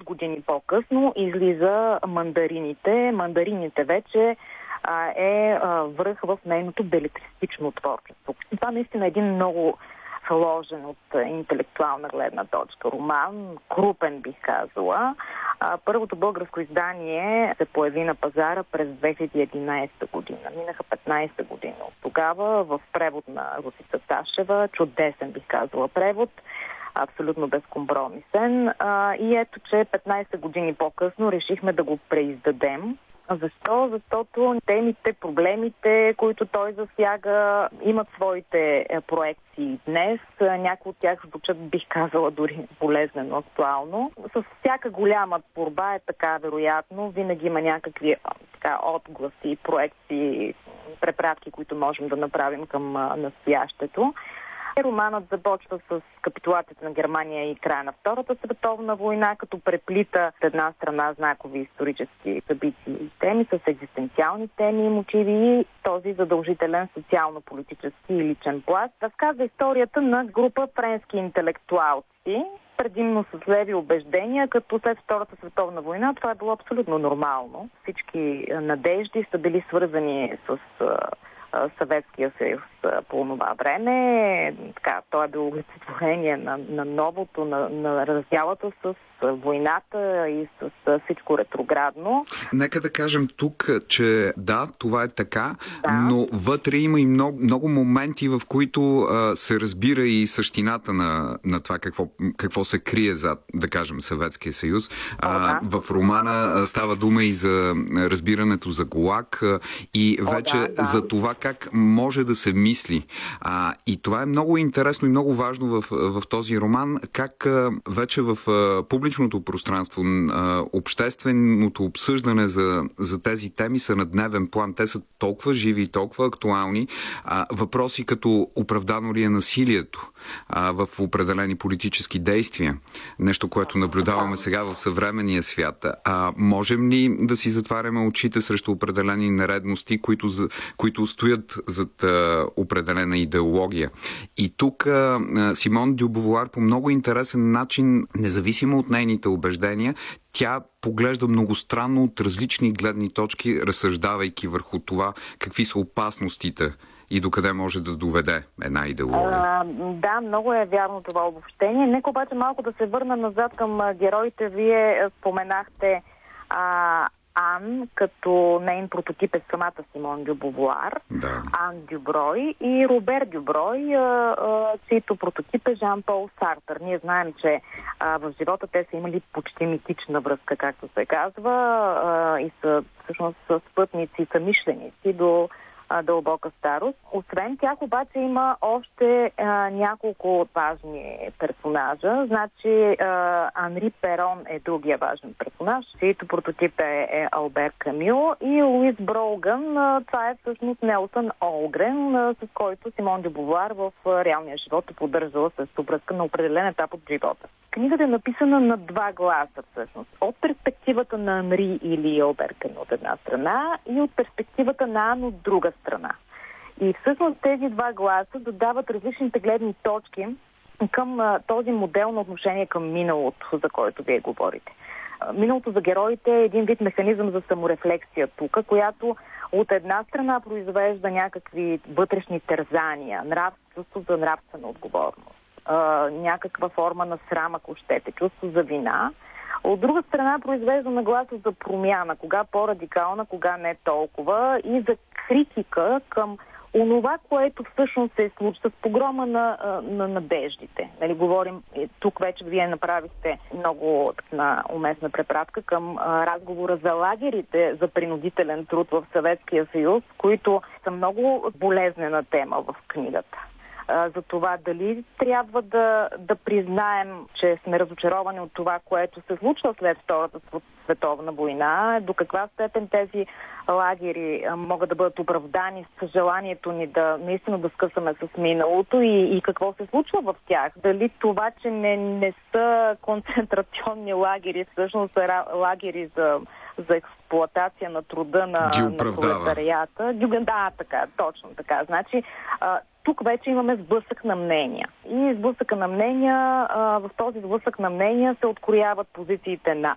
години по-късно излиза Мандарините. Мандарините вече е връх в нейното белетристично творчество. Това наистина е един много сложен от интелектуална гледна точка роман, крупен бих казала. Първото българско издание се появи на пазара през 2011 година. Минаха 15 години от тогава в превод на Росица Ташева. Чудесен бих казала превод. Абсолютно безкомпромисен. И ето, че 15 години по-късно решихме да го преиздадем. Защо? Защото темите, проблемите, които той засяга, имат своите проекции днес. Някои от тях звучат, бих казала, дори болезнено актуално. С всяка голяма творба е така, вероятно. Винаги има някакви отгласи, проекции, препратки, които можем да направим към настоящето. Романът започва с капитулацията на Германия и края на Втората световна война, като преплита с една страна знакови исторически събития и теми с екзистенциални теми и мотиви и този задължителен социално-политически и личен пласт. Разказва историята на група френски интелектуалци, предимно с леви убеждения, като след Втората световна война това е било абсолютно нормално. Всички надежди са били свързани с Съветския съюз по това време. Така, той е било олицетворение на новото, на раздялата с войната и с всичко ретроградно. Нека да кажем тук, че да, това е така, но вътре има и много моменти, в които се разбира и същината на това какво се крие зад, да кажем, Съветския съюз. В романа става дума и за разбирането за ГУЛАГ и вече за това как може да се мисли. И това е много интересно и много важно в този роман, как вече в публичното пространство, общественото обсъждане за тези теми са на дневен план. Те са толкова живи и толкова актуални. Въпроси като оправдано ли е насилието в определени политически действия. Нещо, което наблюдаваме сега в съвременния свят. Можем ли да си затваряме очите срещу определени нередности, които стоят зад определена идеология? И тук Симон дю Бовуар по много интересен начин, независимо от нейните убеждения, тя поглежда многостранно от различни гледни точки, разсъждавайки върху това какви са опасностите и докъде може да доведе една идеология. Да, много е вярно това обобщение. Нека обаче малко да се върна назад към героите. Вие споменахте Ан, като нейн прототип е самата Симон дю Бовуар, Ан Дюброй и Робер Дюброй, чийто прототип е Жан-Пол Сартър. Ние знаем, че в живота те са имали почти митична връзка, както се казва, и са всъщност спътници, съмишленици до дълбока старост. Освен тях обаче има още няколко важни персонажа. Значи Анри Перон е другия важен персонаж, чийто прототип е Албер Камю, и Луис Броуган, това е всъщност Нелсън Олгрен, с който Симон дю Бовуар в реалния живот е поддържала с връзка на определен етап от живота. Книгата е написана на два гласа всъщност. От перспективата на Анри или Албер Камю от една страна и от перспективата на Ан от друга страна. И всъщност тези два гласа додават различните гледни точки към този модел на отношение към миналото, за който вие говорите. Миналото за героите е един вид механизъм за саморефлексия тук, която от една страна произвежда някакви вътрешни тързания, чувство за нравствена отговорност, някаква форма на срам, ако щете, чувство за вина. От друга страна произвежда нагласа за промяна, кога по-радикална, кога не толкова, и за критика към онова, което всъщност се случва с погрома на надеждите. Нали, говорим, тук вече вие направихте много уместна препратка към разговора за лагерите за принудителен труд в Съветския съюз, които са много болезнена тема в книгата. За това дали трябва да признаем, че сме разочаровани от това, което се случва след Втората световна война, до каква степен тези лагери могат да бъдат оправдани с желанието ни да наистина да скъсаме с миналото и какво се случва в тях. Дали това, че не са концентрационни лагери, всъщност са лагери за експлоатация на труда на пролетариата. Да, така, точно така. Значи, тук вече имаме сблъсък на мнения. И в този сблъсък на мнения се открояват позициите на